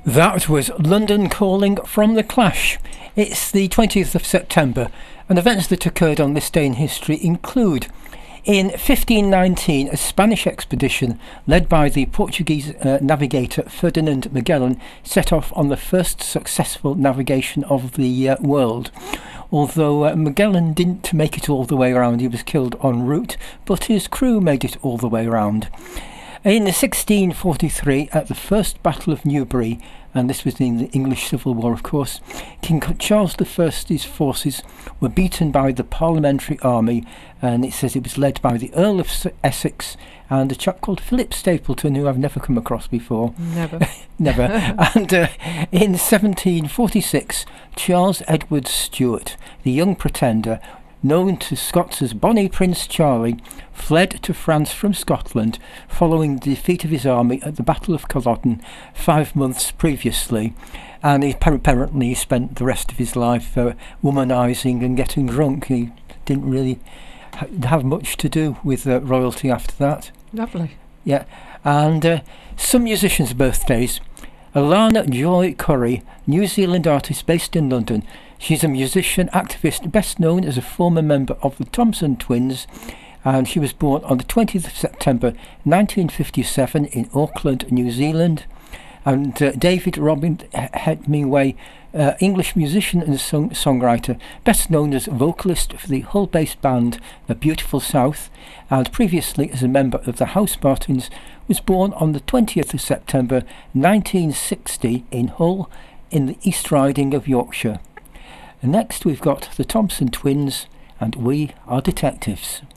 That was London Calling from The Clash. It's the 20th of September, and events that occurred on this day in history include: in 1519, a Spanish expedition led by the Portuguese navigator Ferdinand Magellan set off on the first successful navigation of the world. Although Magellan didn't make it all the way around, he was killed en route, but his crew made it all the way around. In 1643, at the First Battle of Newbury, and this was in the English Civil War, of course, King Charles I's forces were beaten by the Parliamentary Army, and it says it was led by the Earl of Essex and a chap called Philip Stapleton, who I've never come across before. Never. And in 1746, Charles Edward Stuart, the Young Pretender, known to Scots as Bonnie Prince Charlie, fled to France from Scotland following the defeat of his army at the Battle of Culloden 5 months previously, and he apparently spent the rest of his life womanising and getting drunk. He didn't really have much to do with royalty after that. Lovely. Yeah, and some musicians' birthdays. Alana Joy Curry, New Zealand artist based in London. She's a musician, activist, best known as a former member of the Thompson Twins, and she was born on the 20th of September 1957 in Auckland, New Zealand. And David Robin Hemingway, English musician and songwriter, best known as vocalist for the Hull-based band The Beautiful South, and previously as a member of the House Martins, was born on the 20th of September 1960 in Hull, in the East Riding of Yorkshire. And next we've got the Thompson Twins and We Are Detectives.